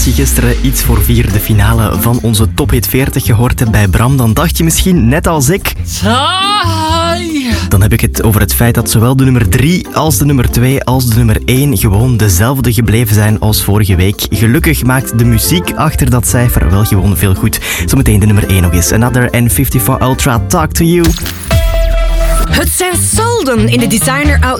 als je gisteren iets voor 4 de finale van onze Top Hit 40 gehoord hebt bij Bram, dan dacht je misschien, net als ik... Dan heb ik het over het feit dat zowel de nummer 3 als de nummer 2 als de nummer 1 gewoon dezelfde gebleven zijn als vorige week. Gelukkig maakt de muziek achter dat cijfer wel gewoon veel goed. Zometeen de nummer 1 nog eens. Another N54 Ultra, Talk to You. Het zijn solden in de Designer Outlet